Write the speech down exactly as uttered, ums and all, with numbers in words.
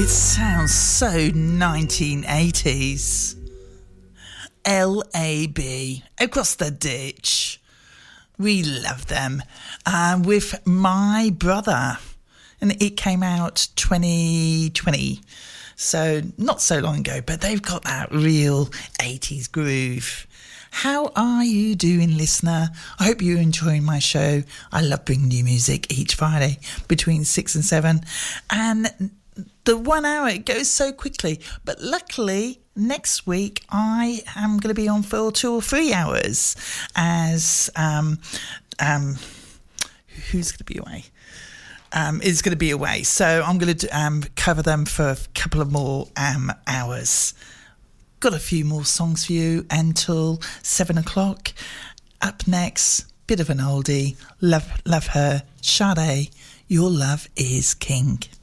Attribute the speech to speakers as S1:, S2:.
S1: It sounds so nineteen eighties. L A B, Across the Ditch. We love them. Uh, with My Brother. And it came out twenty twenty. So not so long ago, but they've got that real eighties groove. How are you doing, listener? I hope you're enjoying my show. I love bringing new music each Friday between six and seven. And the one hour, it goes so quickly. But luckily, next week, I am going to be on for two or three hours as, um, um, who's going to be away? Um, is going to be away. So I'm going to um, cover them for a couple of more um, hours. Got a few more songs for you until seven o'clock. Up next, bit of an oldie. Love, love her. Sade, Your Love Is King.